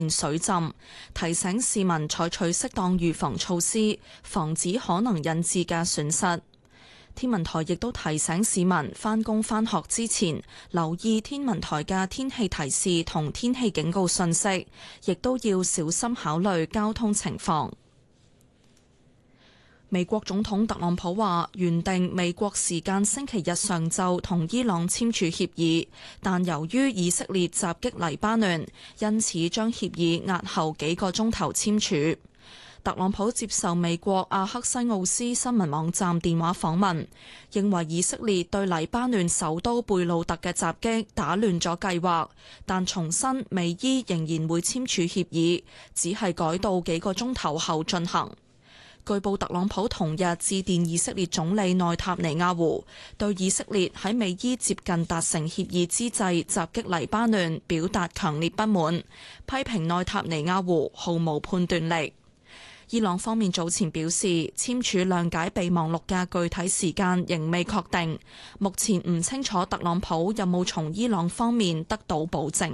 水浸，提醒市民採取適當預防措施，防止可能引致嘅損失。天文台亦都提醒市民返工返學之前留意天文台嘅天氣提示同天氣警告信息，亦都要小心考慮交通情況。美國總統特朗普話原定美國時間星期日上晝同伊朗簽署協議，但由於以色列襲擊黎巴嫩，因此將協議押後幾個鐘頭簽署。特朗普接受美國阿克西奧斯新聞網站電話訪問，認為以色列對黎巴嫩首都貝魯特嘅襲擊打亂咗計劃，但重申美伊仍然會簽署協議，只係改到幾個鐘頭後進行。據報特朗普同日致電以色列總理內塔尼亞胡，對以色列喺美伊接近達成協議之際襲擊黎巴嫩表達強烈不滿，批評內塔尼亞胡毫無判斷力。伊朗方面早前表示，簽署諒解備忘錄嘅具體時間仍未確定，目前唔清楚特朗普有冇從伊朗方面得到保證。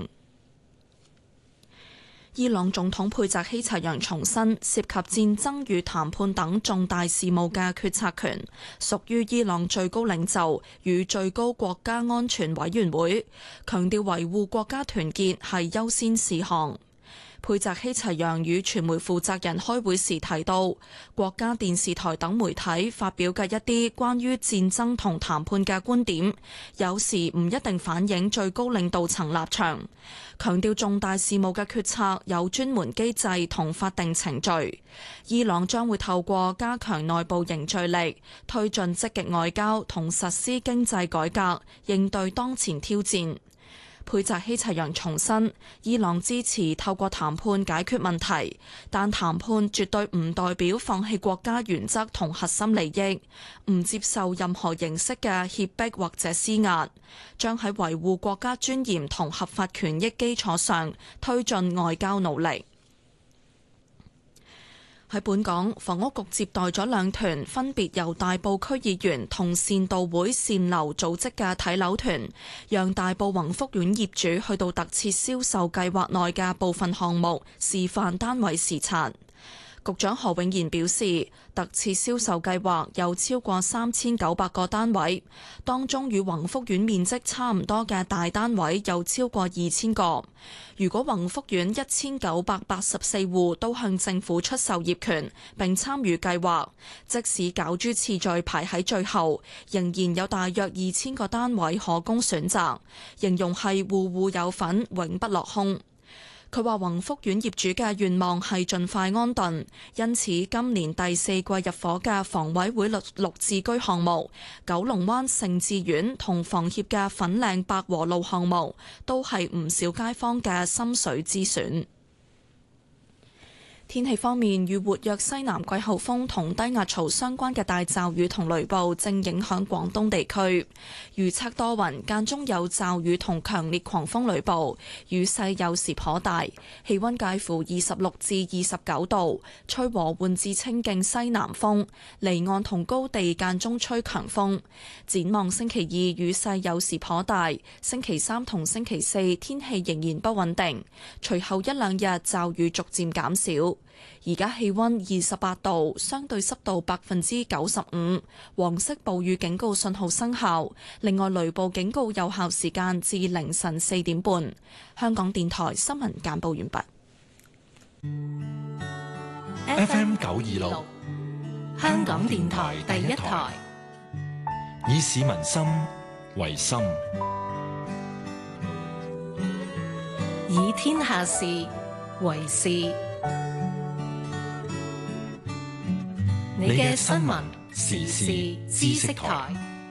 伊朗總統佩澤希齊揚重申，涉及戰爭與談判等重大事務嘅決策權屬於伊朗最高領袖與最高國家安全委員會，強調維護國家團結係優先事項。佩澤希齊揚與傳媒負責人開會時提到，國家電視台等媒體發表嘅一啲關於戰爭同談判嘅觀點，有時唔一定反映最高領導層立場。強調重大事務嘅決策有專門機制同法定程序。伊朗將會透過加強內部凝聚力，推進積極外交同實施經濟改革，應對當前挑戰。佩澤希齊揚重申，伊朗支持透過談判解決問題，但談判絕對唔代表放棄國家原則同核心利益，唔接受任何形式嘅脅迫或者施壓，將喺維護國家尊嚴同合法權益基礎上推進外交努力。喺本港，房屋局接待咗兩團分別由大埔區議員同善道會善樓組織嘅睇樓團，讓大埔宏福苑業主去到特設銷售計劃內嘅部分項目示範單位視察。局長何永賢表示，特設銷售計劃有超過3900個單位，當中與宏福苑面積差唔多嘅大單位有超過2000個。如果宏福苑1984戶都向政府出售業權並參與計劃，即使攪珠次序排喺最後，仍然有大約2000個單位可供選擇，形容係戶戶有份，永不落空。佢話宏福苑業主嘅願望係盡快安頓，因此今年第4季入伙嘅房委會綠置居項目、九龍灣盛智苑同房協嘅粉嶺百和路項目，都係唔少街坊嘅心水之選。天氣方面，與活躍西南季候風同低壓槽相關嘅大驟雨同雷暴正影響廣東地區，預測多雲，間中有驟雨同強烈狂風雷暴，雨勢有時頗大，氣溫介乎26至29度，吹和緩至清勁西南風，離岸同高地間中吹強風。展望星期2雨勢有時頗大，星期3同星期4天氣仍然不穩定，隨後一兩日驟雨逐漸減少。而家氣溫28度，相對濕度95%，黃色暴雨警告信號生效。另外，雷暴警告有效時間至凌晨4點半。香港電台新聞簡報完畢。 FM 926，香港電台第一台，以市民心為心， 以天下事為事。你嘅新聞時事知識台，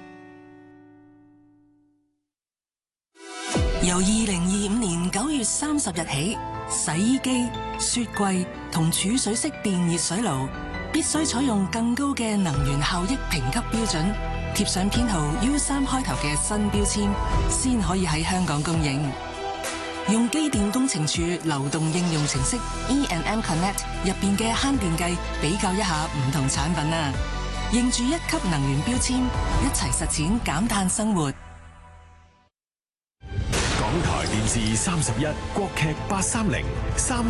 由2025年9月30日起，洗衣機、雪櫃同儲水式電熱水爐必須採用更高嘅能源效益評級標準，貼上編號 U3 開頭嘅新標籤，先可以喺香港供應。用機電工程署流動應用程式 E&M Connect 入邊嘅慳電計比較一下唔同產品啊，認住1級能源標籤，一齊實踐減碳生活。 港台電視31國劇830